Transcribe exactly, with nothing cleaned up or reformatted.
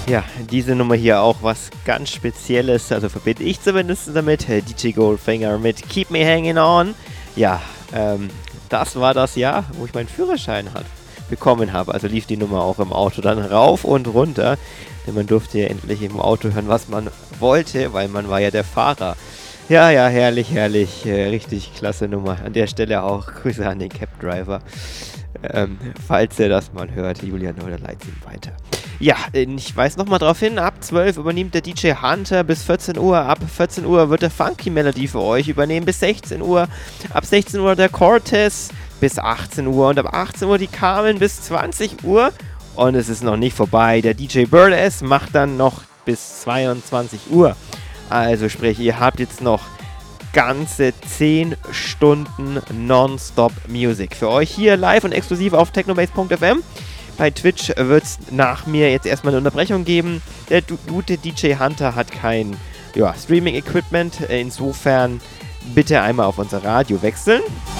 Ja, diese Nummer hier auch was ganz Spezielles, also verbinde ich zumindest damit. D J Goldfinger mit Keep Me Hanging On. Ja, ähm, das war das Jahr, wo ich meinen Führerschein hat, bekommen habe. Also lief die Nummer auch im Auto dann rauf und runter. Denn man durfte ja endlich im Auto hören, was man wollte, weil man war ja der Fahrer. Ja, ja, herrlich, herrlich. Äh, richtig klasse Nummer. An der Stelle auch Grüße an den Cab-Driver. Ähm, falls er das mal hört, Julian, oder leitet ihm weiter. Ja, ich weise nochmal drauf hin, ab zwölf übernimmt der D J Hunter bis vierzehn Uhr. Ab vierzehn Uhr wird der Funky Melody für euch übernehmen bis sechzehn Uhr. Ab sechzehn Uhr der Cortez bis achtzehn Uhr und ab achtzehn Uhr die Carmen bis zwanzig Uhr. Und es ist noch nicht vorbei. Der D J Burles macht dann noch bis zweiundzwanzig Uhr. Also sprich, ihr habt jetzt noch ganze zehn Stunden Nonstop Music für euch hier live und exklusiv auf technobase punkt f m. Bei Twitch wird es nach mir jetzt erstmal eine Unterbrechung geben. Der gute D J Hunter hat kein ja, Streaming-Equipment. Insofern bitte einmal auf unser Radio wechseln.